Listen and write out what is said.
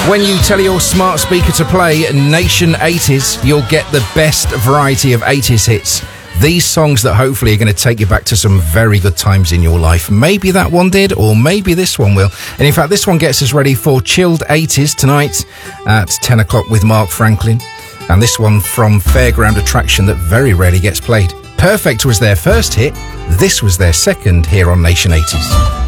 When you tell your smart speaker to play Nation 80s, you'll get the best variety of 80s hits. These songs that hopefully are going to take you back to some very good times in your life. Maybe that one did, or maybe this one will. And in fact, this one gets us ready for Chilled 80s tonight at 10 o'clock with Mark Franklin. And this one from Fairground Attraction that very rarely gets played. Perfect was their first hit. This was their second here on Nation 80s.